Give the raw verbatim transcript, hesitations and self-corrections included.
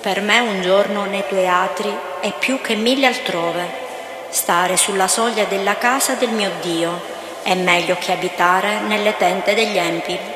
Per me un giorno nei tuoi atri è più che mille altrove. Stare sulla soglia della casa del mio Dio è meglio che abitare nelle tende degli empi.